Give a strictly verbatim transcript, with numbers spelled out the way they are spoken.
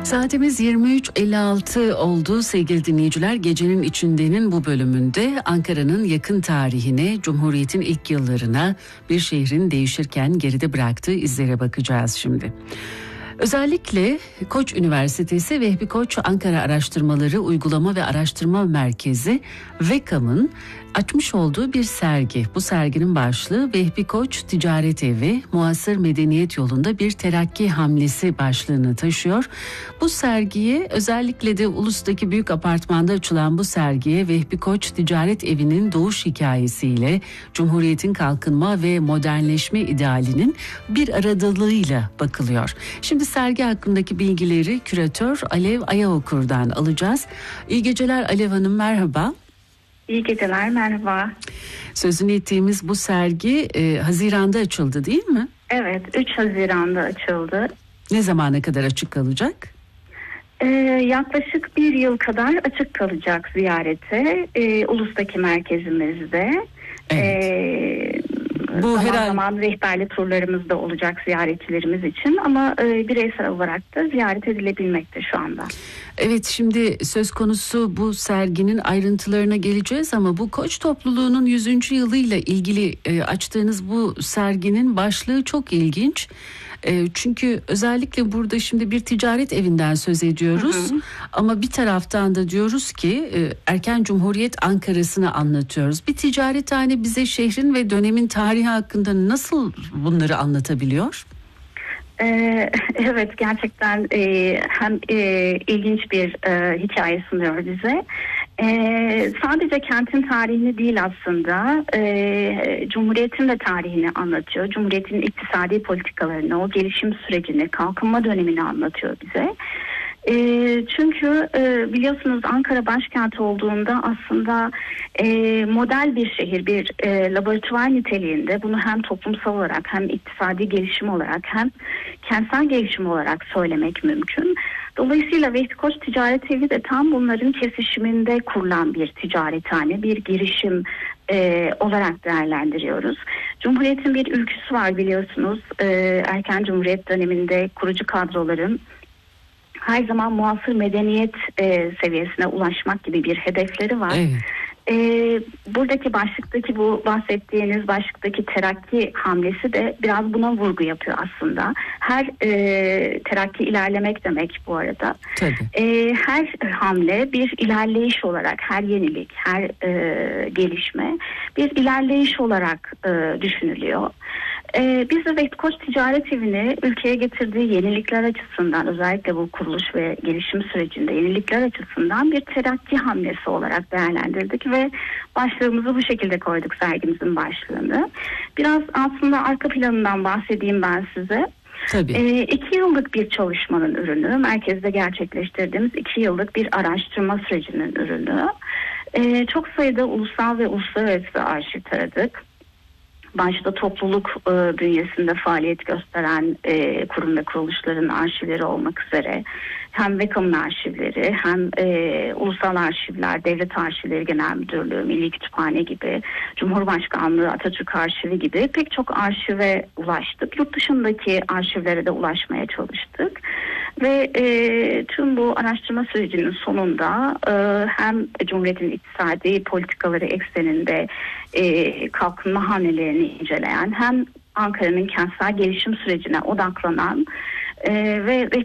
Saatimiz yirmi üç elli altı oldu sevgili dinleyiciler. Gecenin içindenin bu bölümünde Ankara'nın yakın tarihine, Cumhuriyet'in ilk yıllarına, bir şehrin değişirken geride bıraktığı izlere bakacağız şimdi. Özellikle Koç Üniversitesi Vehbi Koç Ankara Araştırmaları Uygulama ve Araştırma Merkezi VEKAM'ın açmış olduğu bir sergi. Bu serginin başlığı Vehbi Koç Ticaret Evi, Muasır Medeniyet Yolunda Bir Terakki Hamlesi başlığını taşıyor. Bu sergiye, özellikle de Ulus'taki büyük apartmanda açılan bu sergiye Vehbi Koç Ticaret Evi'nin doğuş hikayesiyle Cumhuriyet'in kalkınma ve modernleşme idealinin bir aradalığıyla bakılıyor. Şimdi sergi hakkındaki bilgileri küratör Alev Ayaokur'dan alacağız. İyi geceler Alev Hanım, merhaba. İyi geceler, merhaba. Sözünü ettiğimiz bu sergi e, Haziran'da açıldı değil mi? Evet, üç Haziran'da açıldı. Ne zamana kadar açık kalacak? Ee, yaklaşık bir yıl kadar açık kalacak ziyarete. Ee, Ulus'taki merkezimizde. Evet. Ee, Bu zaman herhalde... zaman rehberli turlarımız da olacak ziyaretçilerimiz için ama e, bireysel olarak da ziyaret edilebilmekte şu anda. Evet, şimdi söz konusu bu serginin ayrıntılarına geleceğiz ama bu Koç topluluğunun yüzüncü yılıyla ilgili e, açtığınız bu serginin başlığı çok ilginç. E, çünkü özellikle burada şimdi bir ticaret evinden söz ediyoruz. Hı hı. Ama bir taraftan da diyoruz ki e, erken Cumhuriyet Ankara'sını anlatıyoruz. Bir ticarethane bize şehrin ve dönemin tarihi hakkında nasıl bunları anlatabiliyor? Ee, evet, gerçekten e, hem e, ilginç bir e, hikaye sunuyor bize. E, sadece kentin tarihini değil aslında, e, Cumhuriyet'in de tarihini anlatıyor. Cumhuriyet'in iktisadi politikalarını, o gelişim sürecini, kalkınma dönemini anlatıyor bize. E, çünkü e, biliyorsunuz Ankara başkent olduğunda aslında e, model bir şehir, bir e, laboratuvar niteliğinde, bunu hem toplumsal olarak hem iktisadi gelişim olarak hem kentsel gelişim olarak söylemek mümkün. Dolayısıyla Vehbi Koç Ticaret Evi de tam bunların kesişiminde kurulan bir ticarethane, bir girişim e, olarak değerlendiriyoruz. Cumhuriyet'in bir ülküsü var biliyorsunuz. E, erken Cumhuriyet döneminde kurucu kadroların her zaman muasır medeniyet e, seviyesine ulaşmak gibi bir hedefleri var. Evet. E, buradaki başlıktaki bu bahsettiğiniz başlıktaki terakki hamlesi de biraz buna vurgu yapıyor aslında. Her e, terakki ilerlemek demek bu arada. E, her hamle bir ilerleyiş olarak, her yenilik, her e, gelişme bir ilerleyiş olarak e, düşünülüyor. Ee, biz de Vehbi Koç Ticaret Evi'ni ülkeye getirdiği yenilikler açısından, özellikle bu kuruluş ve gelişim sürecinde yenilikler açısından bir terakki hamlesi olarak değerlendirdik ve başlığımızı bu şekilde koyduk, sergimizin başlığını. Biraz aslında arka planından bahsedeyim ben size. Tabii. Ee, iki yıllık bir çalışmanın ürünü, merkezde gerçekleştirdiğimiz iki yıllık bir araştırma sürecinin ürünü. Ee, çok sayıda ulusal ve uluslararası arşiv taradık. Başta topluluk e, bünyesinde faaliyet gösteren e, kurum ve kuruluşların arşivleri olmak üzere hem VEKAM'ın arşivleri hem e, ulusal arşivler, devlet arşivleri genel müdürlüğü, Milli Kütüphane gibi, Cumhurbaşkanlığı, Atatürk Arşivi gibi pek çok arşive ulaştık. Yurt dışındaki arşivlere de ulaşmaya çalıştık. Ve e, tüm bu araştırma sürecinin sonunda e, hem Cumhuriyet'in iktisadi politikaları ekseninde e, kalkınma hamlelerini inceleyen hem Ankara'nın kentsel gelişim sürecine odaklanan e, ve